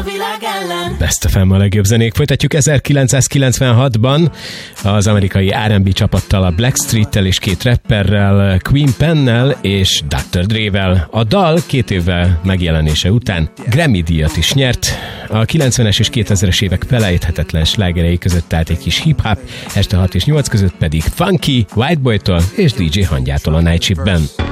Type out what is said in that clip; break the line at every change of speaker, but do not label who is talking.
a világ ellen.
Best of a legjobb zenék. Folytatjuk 1996-ban az amerikai R&B csapattal, a Blackstreet-tel és két rapperrel, Queen Pennel és Dr. Dre-vel. A dal 2 évvel megjelenése után Grammy-díjat is nyert. A 90-es és 2000-es évek felejthetetlen slágerei között állt egy kis hip-hop, este 6 és 8 között pedig Funky, White Boy-tól és DJ Hangyától a Night Shift-ben.